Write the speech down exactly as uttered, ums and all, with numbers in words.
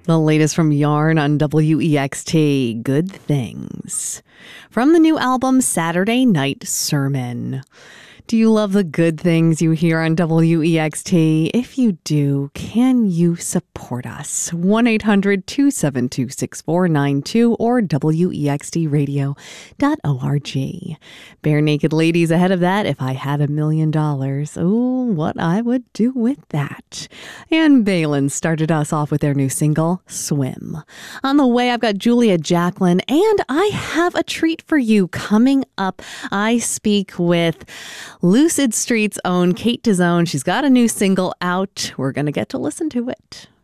The latest from Yarn on W E X T, Good Things. From the new album, Saturday Night Sermon. Do you love the good things you hear on W E X T? If you do, can you support us? one eight hundred two seven two six four nine two or W E X T radio dot org. Bare Naked Ladies ahead of that. If I had a million dollars, oh, what I would do with that. And Balin started us off with their new single, Swim. On the way, I've got Julia Jacklin, and I have a treat for you coming up. I speak with Lucid Street's own Kate DeZone. She's got a new single out. We're going to get to listen to it.